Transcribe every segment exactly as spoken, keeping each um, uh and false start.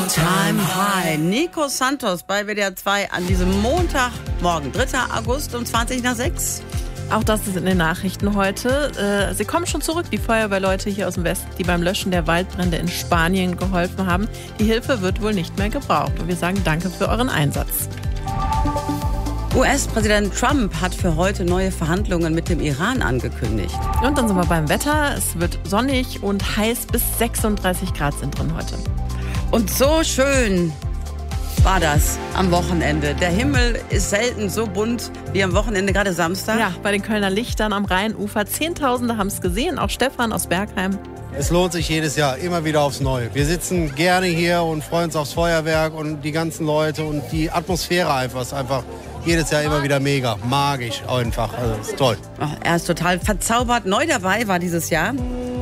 Time High. Nico Santos bei W D R zwei an diesem Montagmorgen, dritter August um zwanzig nach sechs. Auch das ist in den Nachrichten heute. Sie kommen schon zurück, die Feuerwehrleute hier aus dem Westen, die beim Löschen der Waldbrände in Spanien geholfen haben. Die Hilfe wird wohl nicht mehr gebraucht. Und wir sagen danke für euren Einsatz. U S-Präsident Trump hat für heute neue Verhandlungen mit dem Iran angekündigt. Und dann sind wir beim Wetter. Es wird sonnig und heiß, bis sechsunddreißig Grad sind drin heute. Und so schön war das am Wochenende. Der Himmel ist selten so bunt wie am Wochenende, gerade Samstag. Ja, bei den Kölner Lichtern am Rheinufer. Zehntausende haben es gesehen, auch Stefan aus Bergheim. Es lohnt sich jedes Jahr, immer wieder aufs Neue. Wir sitzen gerne hier und freuen uns aufs Feuerwerk und die ganzen Leute und die Atmosphäre einfach. Ist einfach jedes Jahr immer wieder mega, magisch einfach. Also ist toll. Ach, er ist total verzaubert. Neu dabei war dieses Jahr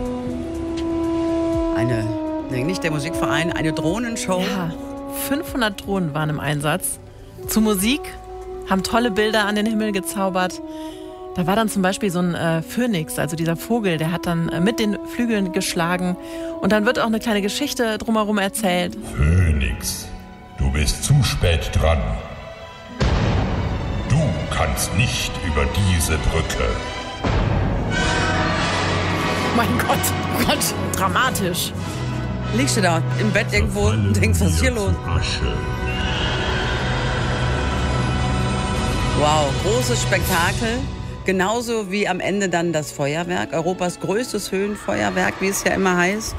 eine, nee, nicht der Musikverein, eine Drohnenshow. Ja, fünfhundert Drohnen waren im Einsatz. Zu Musik, haben tolle Bilder an den Himmel gezaubert. Da war dann zum Beispiel so ein äh, Phönix, also dieser Vogel, der hat dann äh, mit den Flügeln geschlagen. Und dann wird auch eine kleine Geschichte drumherum erzählt. Phönix, du bist zu spät dran. Du kannst nicht über diese Brücke. Mein Gott, oh Gott, dramatisch. Liegst du da im Bett irgendwo und denkst, was ist hier los? Wow, großes Spektakel. Genauso wie am Ende dann das Feuerwerk. Europas größtes Höhenfeuerwerk, wie es ja immer heißt.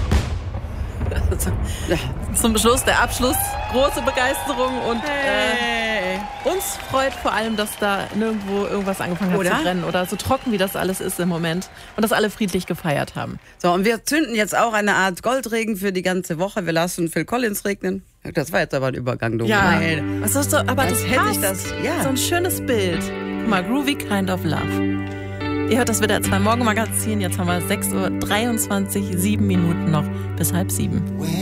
Zum Schluss der Abschluss. Große Begeisterung und Hey. äh, uns freut vor allem, dass da nirgendwo irgendwas angefangen hat Oder? zu brennen oder so trocken, wie das alles ist im Moment. Und dass alle friedlich gefeiert haben. So, und wir zünden jetzt auch eine Art Goldregen für die ganze Woche. Wir lassen Phil Collins regnen. Das war jetzt aber ein Übergang, du. Ja, Nein. was ist so, aber das, Das hätte passt. ich das, ja. So ein schönes Bild. Guck mal, Groovy Kind of Love. Ihr hört das W D R zwei Morgenmagazin. Jetzt haben wir sechs Uhr dreiundzwanzig, sieben Minuten noch bis halb sieben.